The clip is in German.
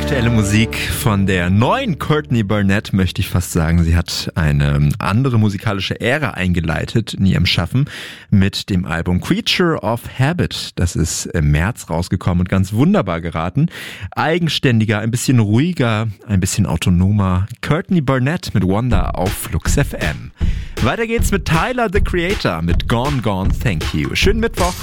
Aktuelle Musik von der neuen Courtney Barnett, möchte ich fast sagen. Sie hat eine andere musikalische Ära eingeleitet in ihrem Schaffen mit dem Album Creature of Habit. Das ist im März rausgekommen und ganz wunderbar geraten. Eigenständiger, ein bisschen ruhiger, ein bisschen autonomer. Courtney Barnett mit Wonder auf Flux FM. Weiter geht's mit Tyler, the Creator, mit Gone Gone Thank You. Schönen Mittwoch.